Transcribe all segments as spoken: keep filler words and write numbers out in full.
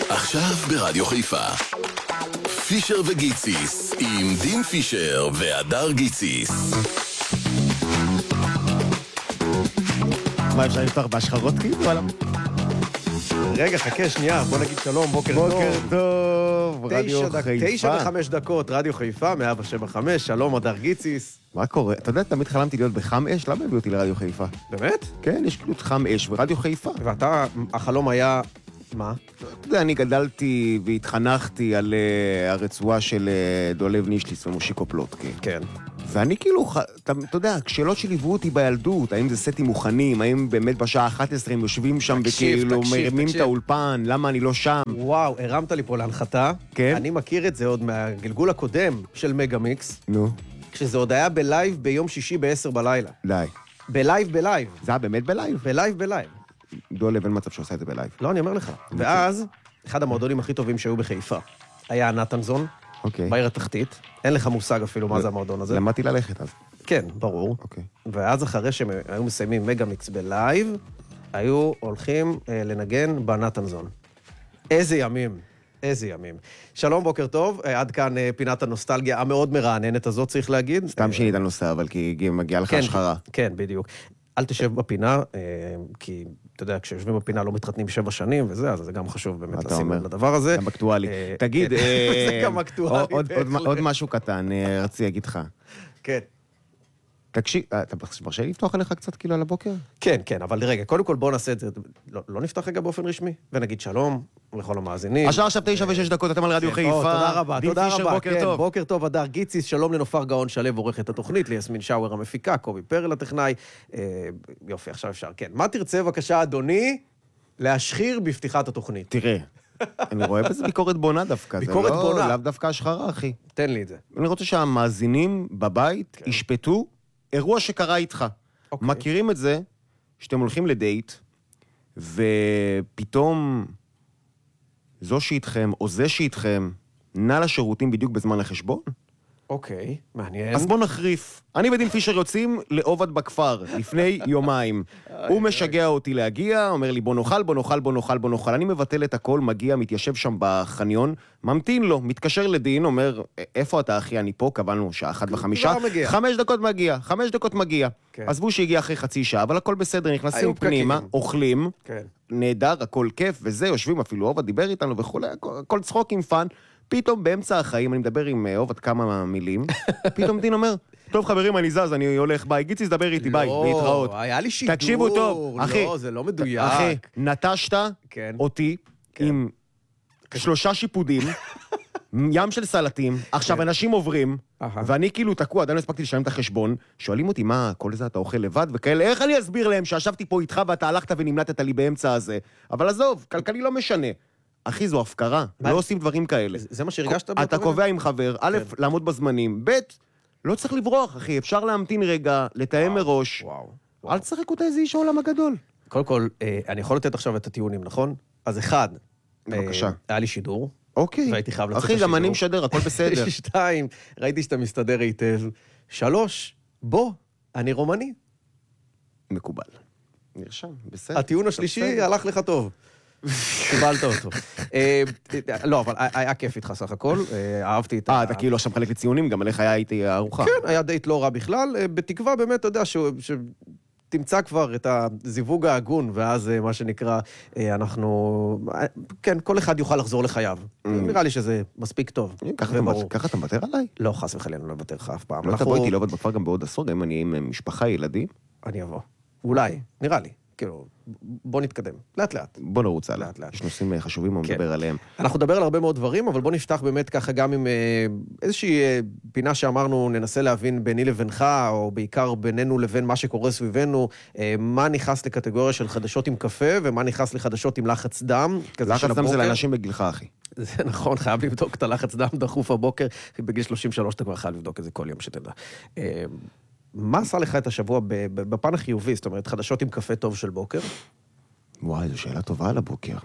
עכשיו ברדיו חיפה. פישר וגיציס עם דין פישר והדר גיציס. מה אפשר לפתוח בהשחרות כאילו? רגע, חכה שנייה, בוא נגיד שלום, בוקר טוב. בוקר טוב, רדיו חיפה. תשע וחמש דקות, רדיו חיפה, מאה ושבע חמש, שלום, הדר גיציס. מה קורה? אתה יודע, תמיד חלמתי להיות בחם אש, למה הביאו אותי לרדיו חיפה? באמת? כן, יש כאילו חם אש ברדיו חיפה. ואתה, החלום היה, מה? אתה יודע, אני גדלתי והתחנכתי על uh, הרצועה של uh, דולב נישליס ומושיקו פלוטקי. כן. ואני כאילו, אתה, אתה יודע, שאלות שליוו אותי בילדות, האם זה סטים מוכנים, האם באמת בשעה אחת עשרה הם יושבים שם וכאילו מרימים את האולפן, למה אני לא שם? וואו, הרמת לי פה להנחתה. כן? אני מכיר את זה עוד מהגלגול הקודם של מגה מיקס. נו. כשזה עוד היה בלייב ביום שישי בעשר בלילה. די. בלייב בלייב. זה היה באמת בלייב? בלייב בלייב. דולב אין מצב שעושה את זה בלייב. לא, אני אומר לך. ואז, אחד המועדונים הכי טובים שהיו בחיפה, היה נתנזון, אוקיי. בעיר התחתית. אין לך מושג אפילו מה זה המועדון הזה. למדתי ללכת אז. כן, ברור. אוקיי. ואז אחרי שהם היו מסיימים מגה מיקס בלייב, היו הולכים אה, לנגן בנתנזון. איזה ימים, איזה ימים. שלום, בוקר טוב. אה, עד כאן אה, פינת הנוסטלגיה המאוד מרעננת הזאת, צריך להגיד. סתם אה, שינית הנושא, אבל כי מגיעה לך כן, השחרה. כן, בדיוק. אל תשב בפינה, אה, כי, אתה יודע, כשיושבים בפינה לא מתחתנים שבע שנים וזה, אז זה גם חשוב באמת לשים לב לדבר הזה. גם אקטואלי. אה, תגיד, כן. אה, זה גם אקטואלי. עוד- עוד- בהחלט. עוד משהו קטן, אה, רציתי להגיד לך. כן. תקשיב, אה, אתה מרשה לי לפתוח עליך קצת כאילו על הבוקר? כן, כן, אבל רגע, קודם כל בואו נעשה את זה, לא, לא נפתח רגע באופן רשמי, ונגיד שלום לכל המאזינים. השעה עכשיו תשע ושש דקות, אתם על רדיו כן, חיפה. או, תודה רבה, דין תודה פישר, רבה. בוקר כן, טוב. בוקר טוב, הדר גיציס, שלום לנופר גאון שלו, עורכת התוכנית, ליסמין שאואר המפיקה, קובי פרל הטכנאי. אה, יופי, עכשיו אפשר, כן. מה תרצה בבקשה, אדוני, להשחיר בפתיחת התוכנית? תראה, אני רואה בזה ביקורת בונה דווקא. זה ביקורת לא- בונה. לאו דווקא השחרה, אחי. תן לי את זה. אני רוצה שהמאזינים בבית ישפטו אירוע שקרה איתך. אוקיי. מכירים את זה שאתם הולכים לדייט, ופתאום זו שאיתכם או זה שאיתכם נע לשירותים בדיוק בזמן החשבון? אוקיי, מעניין. אז בוא נחריף. אני ודין פישר יוצאים לעובד בכפר לפני יומיים. הוא משגע אותי להגיע, אומר לי בוא נאכל, בוא נאכל, בוא נאכל, בוא נאכל. אני מבטל את הכל, מגיע, מתיישב שם בחניון, ממתין לו, מתקשר לדין, אומר, איפה אתה אחי, אני פה, קבלנו שעה אחת וחמישה. כבר מגיע. חמש דקות מגיע, חמש דקות מגיע. כן. עזבו שהגיע אחרי חצי שעה, אבל הכל בסדר, נכנסים היו פנימה, פקקים. אוכלים, כן. נהדר, הכל כיף, וזה, יושבים אפילו עובד, דיבר איתנו וכולי, הכל, הכל צחוק עם פן. פתאום באמצע החיים, אני מדבר עם עובד כמה מילים, פתאום דין אומר, טוב חברים, אני זז, אני הולך, ביי, גיציס, דבר איתי, ביי, להתראות. לא, היה לי שידור. תקשיבו טוב, אחי. לא, זה לא מדויק. אחי, נטשת כן. אותי עם שלושה שיפודים, ים של סלטים, עכשיו אנשים עוברים, אהה. ואני כאילו תקוע, עדיין לא הספקתי לשלם את החשבון, שואלים אותי, מה, כל זה אתה אוכל לבד וכאלה, איך אני אסביר להם שישבתי פה איתך ואתה הלכת ונמלטת לי באמצע הזה? אבל עזוב, כלכלי לא משנה. אחי, זו הפקרה, מה? לא עושים דברים כאלה. זה זה מה שהרגשת? אתה באותו רגע? קובע עם חבר, א', לעמוד בזמנים, ב', לא צריך לברוח, אחי, אפשר להמתין רגע, לתאם מראש. וואו. אל תשחק אותה איזה איש העולם הגדול. קודם כל, אה, אני יכול לתת עכשיו את הטיעונים, נכון? אז אחד, בבקשה. אה, היה לי שידור. אוקיי. והייתי חייב לצאת אחי, גם לשידור. אני משדר, הכל בסדר. שתיים, ראיתי שאתה מסתדר היטב. שלוש, בוא, אני רומני. מקובל. נרשם, בסדר. הטיעון השלישי בסדר. הלך לך טוב. קיבלת אותו. אה, לא, אבל היה כיף איתך סך הכל, אה, אהבתי את ה... אה, אתה כאילו עכשיו מחלק לציונים, גם עליך היה איתי ארוחה. כן, היה דייט לא רע בכלל, אה, בתקווה באמת, אתה יודע, שהוא- שתמצא כבר את הזיווג ההגון, ואז אה, מה שנקרא, אה, אנחנו... אה, כן, כל אחד יוכל לחזור לחייו. נראה לי שזה מספיק טוב. ככה אתה- וברור. ככה אתה מוותר עליי? לא, חס וחלילה, לא לוותר לך אף פעם. לא אנחנו- תבוא איתי לעבוד בכפר גם בעוד עשור, גם אם אני עם משפחה, ילדים. אני אבוא. אולי, נראה לי. כאילו, בוא נתקדם. לאט לאט. בוא נרוץ הלאה. לאט, לאט. יש נושאים חשובים, אני כן. מדבר עליהם. אנחנו נדבר על הרבה מאוד דברים, אבל בוא נפתח באמת ככה גם עם אה, איזושהי אה, פינה שאמרנו, ננסה להבין ביני לבינך, או בעיקר בינינו לבין מה שקורה סביבנו, אה, מה נכנס לקטגוריה של חדשות עם קפה, ומה נכנס לחדשות עם לחץ דם. כזה של לחץ דם זה הבוקר. לאנשים בגילך, אחי. זה נכון, חייב לבדוק את הלחץ דם דחוף הבוקר, בגיל שלושים ושלוש אתה כבר חייב לבדוק את זה כל יום שתדע. אה, מה עשה לך את השבוע ב- ב- בפן החיובי, זאת אומרת, חדשות עם קפה טוב של בוקר? וואי, זו שאלה טובה על הבוקר.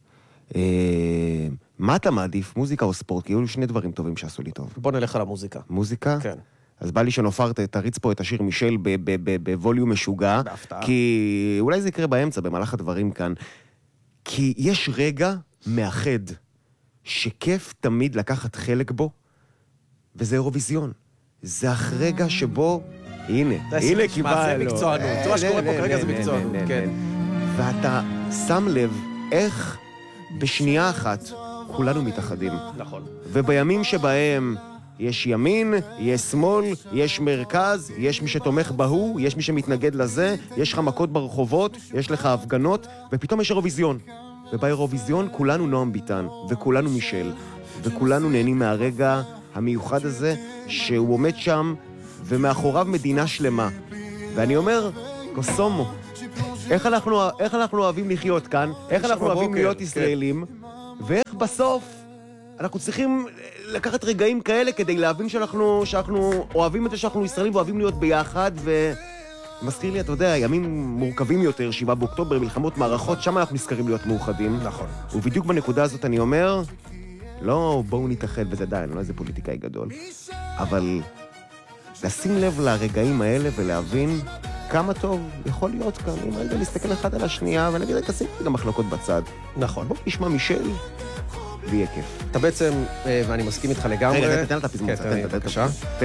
אה, מה אתה מעדיף, מוזיקה או ספורט? כי היו לי שני דברים טובים שעשו לי טוב. בוא נלך על המוזיקה. מוזיקה? כן. אז בא לי שנופר, תריץ פה את השיר מישל ב- ב- ב- בווליום משוגע. בהפתעה. כי אולי זה יקרה באמצע, במהלך הדברים כאן. כי יש רגע מאחד, שכיף תמיד לקחת חלק בו, וזה אירוויזיון. זה הרגע שבו, הנה, הנה קיבלנו. זה מקצוענות. זה מה שקורה פה כרגע זה מקצוענות, כן. ואתה שם לב איך בשנייה אחת כולנו מתאחדים. נכון. ובימים שבהם יש ימין, יש שמאל, יש מרכז, יש מי שתומך בהוא, יש מי שמתנגד לזה, יש לך מכות ברחובות, יש לך הפגנות, ופתאום יש אירוויזיון. ובאירוויזיון כולנו נועם ביטן, וכולנו מישל, וכולנו נהנים מהרגע המיוחד הזה, שהוא עומד שם, ומאחוריו מדינה שלמה. ואני אומר, קוסומו, איך אנחנו, איך אנחנו אוהבים לחיות כאן, איך אנחנו אוהבים להיות ישראלים, ואיך בסוף אנחנו צריכים לקחת רגעים כאלה כדי להבין שאנחנו, שאנחנו אוהבים את זה שאנחנו ישראלים ואוהבים להיות ביחד, ומזכיר לי, אתה יודע, ימים מורכבים יותר, שבעה באוקטובר, מלחמות מערכות, שם אנחנו נזכרים להיות מאוחדים. נכון. ובדיוק בנקודה הזאת אני אומר, לא, בואו נתאחד בזה די, לא איזה פוליטיקאי גדול, אבל לשים לב לרגעים האלה ולהבין כמה טוב יכול להיות כאן, אם רגע נסתכל אחד על השנייה, ונגיד, תשים גם מחלוקות בצד. נכון. בוא נשמע מישל, ויהיה כיף. אתה בעצם, ואני מסכים איתך לגמרי. רגע, תתן לה את הפזמון. כן, תן, בבקשה. תן.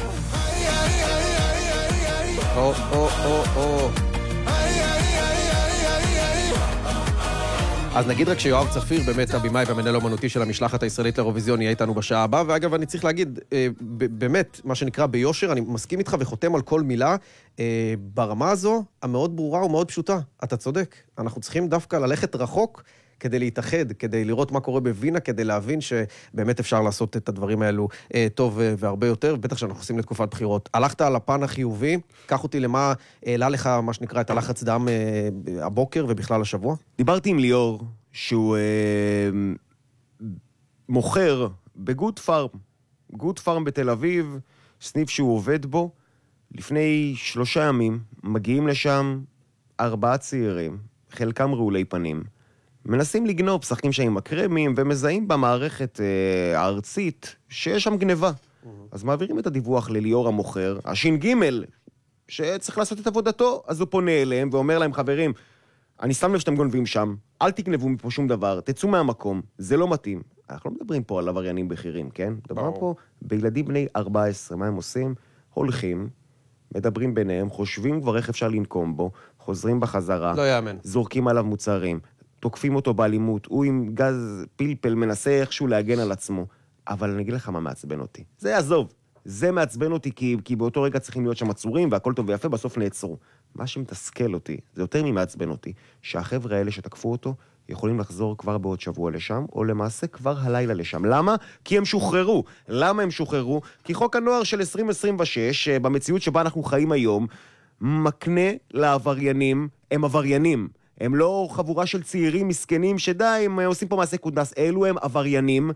או, או, או, או. אז נגיד רק שיואב צפיר, באמת הבימאי והמנהל האומנותי של המשלחת הישראלית לאירוויזיון, יהיה איתנו בשעה הבאה, ואגב, אני צריך להגיד, באמת, מה שנקרא ביושר, אני מסכים איתך וחותם על כל מילה, ברמה הזו, המאוד ברורה ומאוד פשוטה. אתה צודק, אנחנו צריכים דווקא ללכת רחוק, כדי להתאחד, כדי לראות מה קורה בווינה, כדי להבין שבאמת אפשר לעשות את הדברים האלו טוב והרבה יותר, בטח שאנחנו עושים לתקופת בחירות. הלכת על הפן החיובי, קח אותי למה העלה לך, מה שנקרא, את הלחץ דם הבוקר ובכלל השבוע? דיברתי עם ליאור, שהוא אה, מוכר בגוד פארם, גוד פארם בתל אביב, סניף שהוא עובד בו. לפני שלושה ימים מגיעים לשם ארבעה צעירים, חלקם רעולי פנים, מנסים לגנוב, שחקים שם עם הקרמים, ומזהים במערכת אה, הארצית שיש שם גניבה. Mm-hmm. אז מעבירים את הדיווח לליאור המוכר, השין גימל, שצריך לעשות את עבודתו, אז הוא פונה אליהם ואומר להם, חברים, אני שם לב שאתם גונבים שם, אל תגנבו מפה שום דבר, תצאו מהמקום, זה לא מתאים. אנחנו לא מדברים פה על עבריינים בכירים, כן? מדברים פה בילדים בני ארבע עשרה, מה הם עושים? הולכים, מדברים ביניהם, חושבים כבר איך אפשר לנקום בו, חוזרים בחזרה, לא יאמן. זורקים עליו מוצרים, תוקפים אותו באלימות, הוא עם גז פלפל מנסה איכשהו להגן על עצמו. אבל אני אגיד לך מה מעצבן אותי. זה יעזוב. זה מעצבן אותי כי, כי באותו רגע צריכים להיות שם עצורים והכל טוב ויפה, בסוף נעצרו. מה שמתסכל אותי, זה יותר ממעצבן אותי, שהחבר'ה האלה שתקפו אותו יכולים לחזור כבר בעוד שבוע לשם, או למעשה כבר הלילה לשם. למה? כי הם שוחררו. למה הם שוחררו? כי חוק הנוער של עשרים עשרים ושש, במציאות שבה אנחנו חיים היום, מקנה לעבריינים, הם עבריינים. הם לא חבורה של צעירים מסכנים שדי, הם עושים פה מעשה קודס. אלו הם עבריינים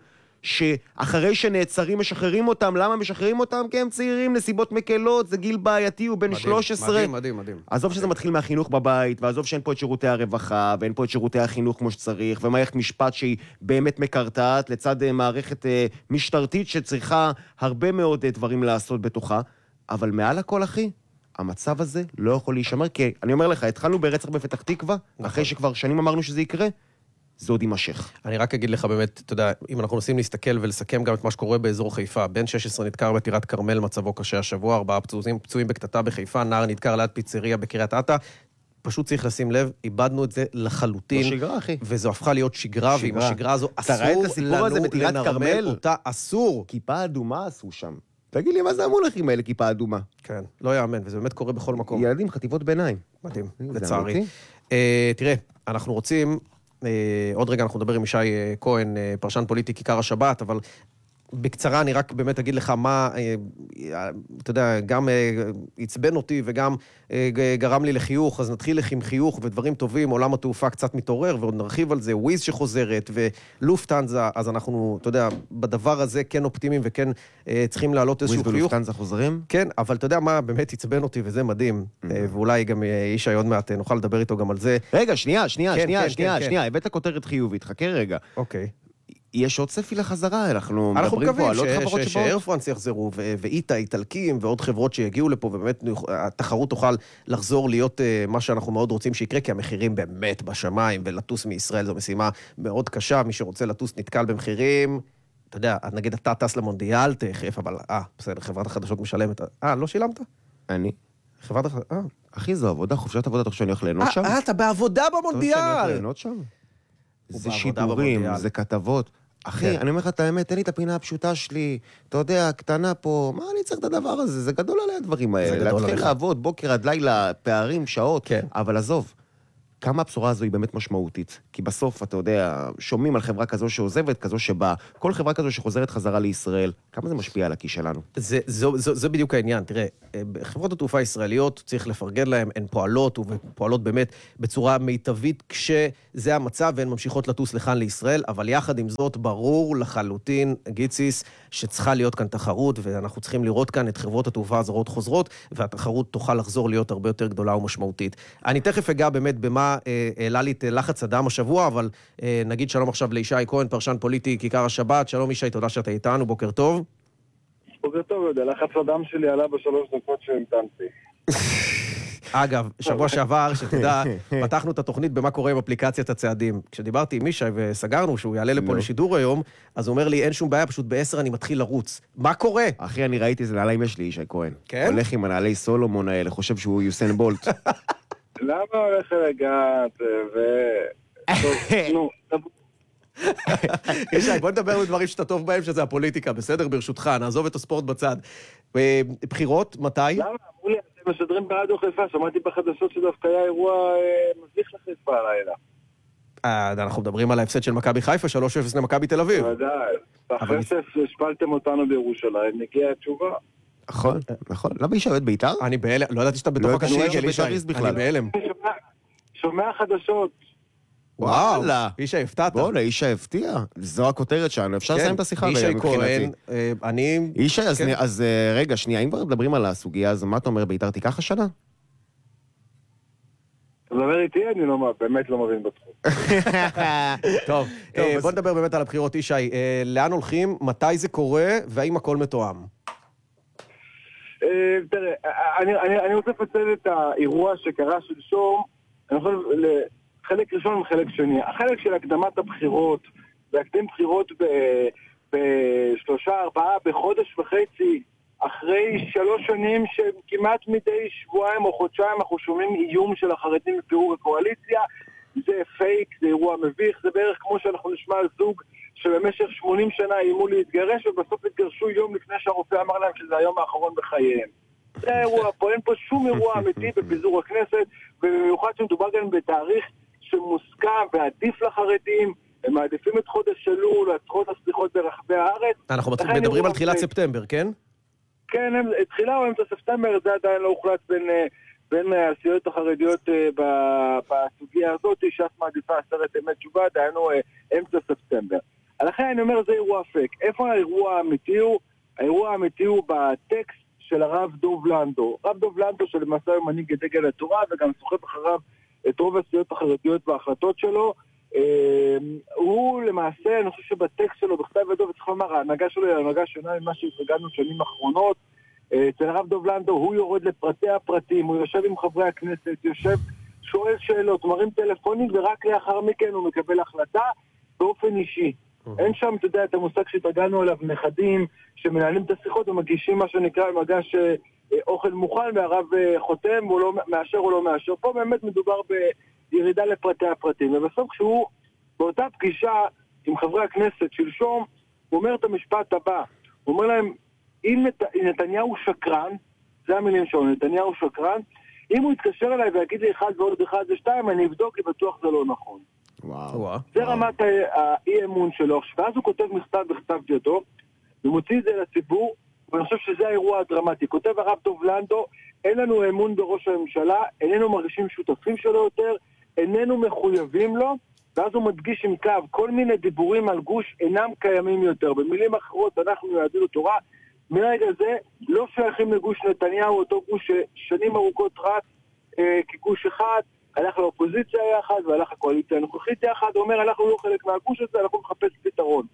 שאחרי שנעצרים משחררים אותם. למה משחררים אותם? כי הם צעירים, נסיבות מקלות, זה גיל בעייתי, הוא בן מדהים, שלוש עשרה. מדהים, מדהים, מדהים. עזוב שזה מתחיל מהחינוך בבית, ועזוב שאין פה את שירותי הרווחה, ואין פה את שירותי החינוך כמו שצריך, ומערכת משפט שהיא באמת מקרטעת, לצד מערכת משטרתית שצריכה הרבה מאוד דברים לעשות בתוכה. אבל מעל הכל, אחי, המצב הזה לא יכול להישמר, כי אני אומר לך, התחלנו ברצח בפתח תקווה, אחרי שכבר שנים אמרנו שזה יקרה, זה עוד יימשך. אני רק אגיד לך באמת, אתה יודע, אם אנחנו נוסעים להסתכל ולסכם גם את מה שקורה באזור חיפה, בן שש עשרה נדקר בטירת כרמל, מצבו קשה השבוע, ארבעה פצועים, פצועים בקטטה בחיפה, נער נדקר ליד פיצריה בקריית אתא, פשוט צריך לשים לב, איבדנו את זה לחלוטין. לא שגרה, אחי. וזו הפכה להיות שגרה, ועם השגרה הזו אסור לנו לנרמל אותה, אסור. כיפה אדומה עשו שם. תגיד לי, מה זה המונחים האלה, כיפה אדומה? כן, לא יאמן, וזה באמת קורה בכל מקום. ילדים, חטיבות ביניים. מדהים, לצערי. אה, תראה, אנחנו רוצים, אה, עוד רגע אנחנו נדבר עם ישי אה, כהן, אה, פרשן פוליטי כיכר השבת, אבל בקצרה אני רק באמת אגיד לך מה, אה, אתה יודע, גם אה, עצבן אותי וגם אה, גרם לי לחיוך, אז נתחיל עם חיוך ודברים טובים, עולם התעופה קצת מתעורר, ועוד נרחיב על זה, וויז שחוזרת ולופטנזה, אז אנחנו, אתה יודע, בדבר הזה כן אופטימיים וכן אה, צריכים לעלות איזשהו חיוך. וויז ולופטנזה חוזרים? כן, אבל אתה יודע מה באמת עצבן אותי, וזה מדהים, mm-hmm. אה, ואולי גם איש עוד מעט נוכל לדבר איתו גם על זה. רגע, שנייה, שנייה, כן, שנייה, כן, שנייה, כן, שנייה, כן. הבאת כותרת חיובית, חכה רגע. אוקיי. יש עוד צפי לחזרה, אנחנו מדברים פה על עוד חברות שבאות. שאייר פרנס יחזרו, ואיטה, איטלקים, ועוד חברות שיגיעו לפה, ובאמת התחרות תוכל לחזור להיות מה שאנחנו מאוד רוצים שיקרה, כי המחירים באמת בשמיים, ולטוס מישראל זו משימה מאוד קשה, מי שרוצה לטוס נתקל במחירים, אתה יודע, נגיד אתה טס למונדיאל תכף, אבל אה, בסדר, חברת החדשות משלמת, אה, לא שילמת? אני? חברת החדשות, אה. אחי, זו עבודה, חופשת עבודה, תחשוב שאני הולך ליהנות שם? אה, אתה בעבודה במונדיאל! תחשוב שאני הולך ליהנות שם? זה שידורים, זה כתבות. אחי, אני אומר לך את האמת, תן לי את הפינה הפשוטה שלי, אתה יודע, קטנה פה, מה אני צריך את הדבר הזה? זה גדול עליי הדברים האלה. להתחיל לעבוד בוקר עד לילה, פערים, שעות, אבל עזוב. כמה הבשורה הזו היא באמת משמעותית? כי בסוף, אתה יודע, שומעים על חברה כזו שעוזבת, כזו שבאה, כל חברה כזו שחוזרת חזרה לישראל, כמה זה משפיע על הכיס שלנו? זה, זו, זו, זה בדיוק העניין. תראה, חברות התעופה הישראליות צריך לפרגן להם, הן פועלות, ופועלות באמת בצורה מיטבית, כשזה המצב, והן ממשיכות לטוס לכאן לישראל, אבל יחד עם זאת, ברור לחלוטין, גיציס, שצריכה להיות כאן תחרות, ואנחנו צריכים לראות כאן את חברות התעופה הזרות חוזרות, והתחרות תוכל לחזור להיות הרבה יותר גדולה ומשמעותית. אני תכף אגע באמת במה העלה לי את לחץ אדם השבוע, אבל נגיד שלום עכשיו לישי כהן, פרשן פוליטי, כיכר השבת. שלום ישי, תודה שאתה איתנו, בוקר טוב. בוקר טוב, יודע, לחץ אדם שלי עלה בשלוש דקות שהמתנתי. אגב, שבוע שעבר, שתדע, פתחנו את התוכנית במה קורה עם אפליקציית הצעדים. כשדיברתי עם ישי וסגרנו שהוא יעלה לפה לשידור היום, אז הוא אומר לי, אין שום בעיה, פשוט בעשר אני מתחיל לרוץ. מה קורה? אחי, אני ראיתי, זה נעליים יש לי, ישי כהן. כן? הולך עם הנעלי סולומון האלה, חושב שהוא יוסיין בולט. למה הולך לגעת ו... נו, ישי, בוא נדבר על דברים שאתה טוב בהם, שזה הפוליטיקה, בסדר? ברשותך, נעזוב את הספורט בצד. בחירות, מתי? למה? אמרו לי, אתם משדרים ברדיו חיפה, שמעתי בחדשות שדווקא היה אירוע מזליך לחיפה הלילה. אנחנו מדברים על ההפסד של מכבי חיפה, שלוש אפס למכבי תל אביב. ודאי, אחרי שהשפלתם אותנו בירושלים, נגיעה התשובה. נכון, נכון. למה ישי אוהד בית"ר? אני בהלם, לא ידעתי שאתה בתוך הכדורגל, ישי. אני בהלם. שומע חדשות. וואלה. ישי, הפתעת. בוא'נה, ישי הפתיע. זו הכותרת שלנו, אפשר לסיים את השיחה ישי כהן, אני... ישי, אז רגע, שנייה, אם כבר מדברים על הסוגיה, אז מה אתה אומר, בית"ר תיקח השנה? אתה מדבר איתי, אני באמת לא מבין בתחום. טוב, בוא נדבר באמת על הבחירות, ישי. לאן הולכים, מתי זה קורה, והאם הכל מתואם? תראה, אני רוצה לפצל את האירוע שקרה שלשום, אני חושב לחלק ראשון וחלק שני. החלק של הקדמת הבחירות, והקדים בחירות בשלושה, ארבעה, בחודש וחצי, אחרי שלוש שנים שכמעט מדי שבועיים או חודשיים אנחנו שומעים איום של החרדים בפירוק הקואליציה, זה פייק, זה אירוע מביך, זה בערך כמו שאנחנו נשמע על זוג שבמשך שמונים שנה איימו להתגרש ובסוף התגרשו יום לפני שהרופא אמר להם שזה היום האחרון בחייהם. זה אירוע, פה אין פה שום אירוע אמיתי בפיזור הכנסת, ובמיוחד שמדובר גם בתאריך שמוסכם ועדיף לחרדים, הם מעדיפים את חודש אלול, את חודש הסליחות ברחבי הארץ. אנחנו מדברים על תחילת ספטמבר, כן? כן, תחילה או אמצע ספטמבר, זה עדיין לא הוחלט בין... בין הסיעות החרדיות בסוגיה הזאת, שאת מעדיפה עשרת אמת תשובה, דהיינו אמצע ספטמבר. לכן אני אומר, זה אירוע פק. איפה האירוע האמיתי הוא? האירוע האמיתי הוא בטקסט של הרב דוב לנדו. רב דוב לנדו שלמעשה הוא מנהיג את דגל התורה, וגם סוחב אחריו את רוב הסיעות החרדיות בהחלטות שלו. הוא למעשה, אני חושב שבטקסט שלו, בכתב ידו, וצריך לומר, ההנהגה שלו היא ההנהגה שונה ממה שהתרגלנו שנים אחרונות. אצל הרב דוב לנדו הוא יורד לפרטי הפרטים, הוא יושב עם חברי הכנסת, יושב, שואל שאלות, מרים טלפונים, ורק לאחר מכן הוא מקבל החלטה באופן אישי. אין שם, אתה יודע, את המושג שהתרגלנו עליו, נכדים שמנהלים את השיחות ומגישים מה שנקרא מגש אוכל מוכן, והרב חותם, הוא לא מאשר או לא מאשר. פה באמת מדובר בירידה לפרטי הפרטים. ובסוף כשהוא, באותה פגישה עם חברי הכנסת שלשום, הוא אומר את המשפט הבא, הוא אומר להם, אם נת... נתניהו שקרן, זה המילים שלו, נתניהו שקרן, אם הוא יתקשר אליי ויגיד לי אחד ועוד אחד ושתיים, אני אבדוק, כי בטוח זה לא נכון. וואו. זה רמת האי-אמון שלו. ואז הוא כותב מכתב בכתב ידו, ומוציא את זה לציבור, ואני חושב שזה האירוע הדרמטי. כותב הרב דוב לנדו, אין לנו אמון בראש הממשלה, איננו מרגישים שותפים שלו יותר, איננו מחויבים לו, ואז הוא מדגיש עם קו, כל מיני דיבורים על גוש אינם קיימים יותר. במילים אחרות, אנחנו יהדות התורה, מרגע זה לא שייכים לגוש נתניהו, אותו גוש ששנים ארוכות רץ אה, כגוש אחד, הלך לאופוזיציה יחד והלך הקואליציה הנוכחית יחד, הוא אומר אנחנו לא חלק מהגוש הזה, אנחנו מחפש פתרון.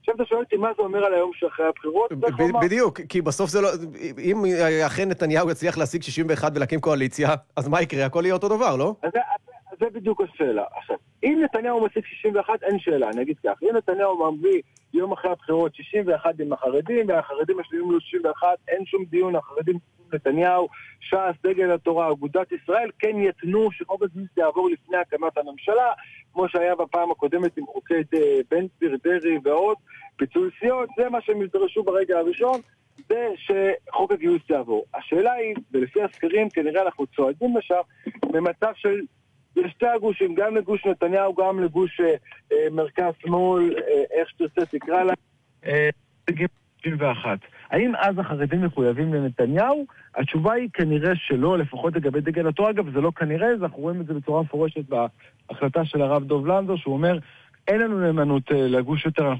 עכשיו אתה שואל אותי מה זה אומר על היום שאחרי הבחירות? בדיוק, כי בסוף זה לא... אם אכן נתניהו יצליח להשיג שישים ואחת ולהקים קואליציה, אז מה יקרה? הכל יהיה אותו דבר, לא? אז זה בדיוק השאלה. עכשיו, אם נתניהו משיג שישים ואחת, אין שאלה, נגיד כך. אם נתניהו מביא יום אחרי הבחירות שישים ואחת עם החרדים, והחרדים משלימים לו שישים ואחת, אין שום דיון, החרדים נתניהו, ש"ס, דגל התורה, אגודת ישראל, כן יתנו שחוק הגיוס יעבור לפני הקמת הממשלה, כמו שהיה בפעם הקודמת עם חוקי בן גביר, דרעי ועוד, פיצול סיעות, זה מה שהם ידרשו ברגע הראשון, זה שחוק הגיוס יעבור. השאלה היא, ולפי הסקרים, כנראה אנחנו צועדים לשם, במצב של שתי הגושים, גם לגוש נתניהו, גם לגוש אה, מרכז שמאל, אה, איך שתרצה תקרא לה, אה, שישים ואחת. האם אז החרדים מחויבים לנתניהו? התשובה היא כנראה שלא, לפחות לגבי דגל התורה. אגב, זה לא כנראה, אנחנו רואים את זה בצורה מפורשת בהחלטה של הרב דוב לנדאו, שהוא אומר, אין לנו נאמנות לגוש יותר,